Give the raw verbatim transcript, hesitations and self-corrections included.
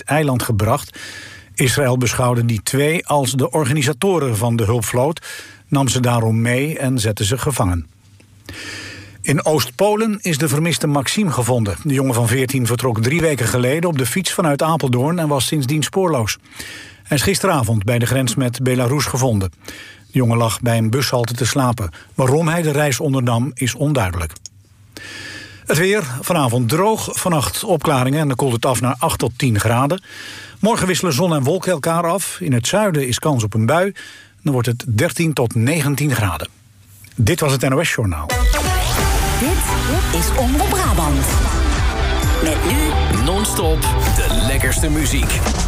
eiland gebracht. Israël beschouwde die twee als de organisatoren van de hulpvloot, nam ze daarom mee en zette ze gevangen. In Oost-Polen is de vermiste Maxime gevonden. De jongen van veertien vertrok drie weken geleden op de fiets vanuit Apeldoorn en was sindsdien spoorloos. Hij is gisteravond bij de grens met Belarus gevonden. De jongen lag bij een bushalte te slapen. Waarom hij de reis ondernam is onduidelijk. Het weer, vanavond droog, vannacht opklaringen en dan koelt het af naar acht tot tien graden. Morgen wisselen zon en wolken elkaar af. In het zuiden is kans op een bui. Dan wordt het dertien tot negentien graden. Dit was het N O S-journaal. Dit is Omroep Brabant. Met nu non-stop de lekkerste muziek.